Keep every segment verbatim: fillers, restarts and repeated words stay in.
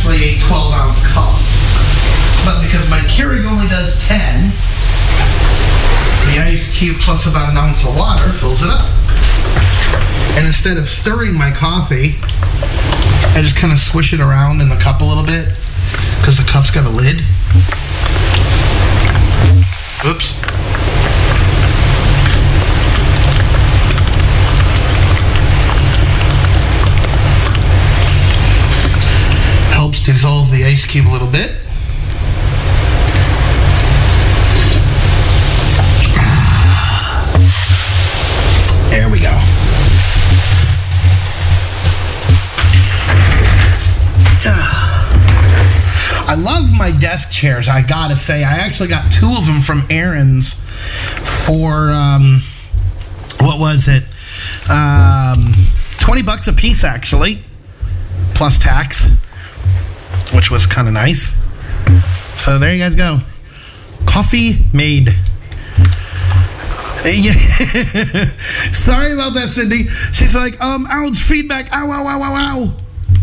actually a twelve ounce cup. But because my Keurig only does ten, the ice cube plus about an ounce of water fills it up. And instead of stirring my coffee, I just kind of swish it around in the cup a little bit because the cup's got a lid. Oops. Helps dissolve the ice cube a little bit. There we go. I love my desk chairs, I gotta say. I actually got two of them from Aaron's for, um, what was it? Um, twenty bucks a piece, actually, plus tax, which was kind of nice. So there you guys go. Coffee made. Yeah. Sorry about that, Cindy. She's like, um, ouch, feedback. Ow, ow, ow, ow, ow.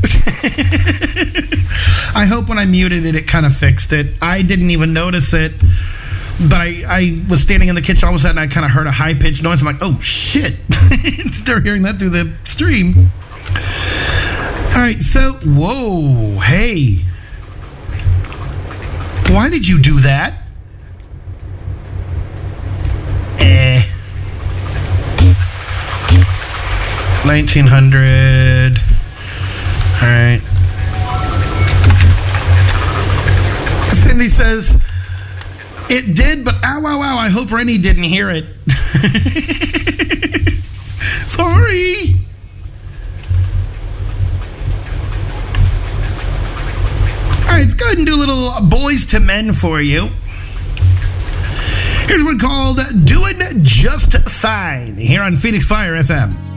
I hope when I muted it, it kind of fixed it. I didn't even notice it, but I, I was standing in the kitchen. All of a sudden, I kind of heard a high-pitched noise. I'm like, oh, shit. They're hearing that through the stream. All right, so, whoa, hey. Why did you do that? Eh. nineteen hundred. All right. Cindy says, it did, but ow, ow, ow, I hope Rennie didn't hear it. Sorry. All right, let's go ahead and do a little Boys to Men for you. Here's one called Doing Just Fine here on Phoenix Fire F M.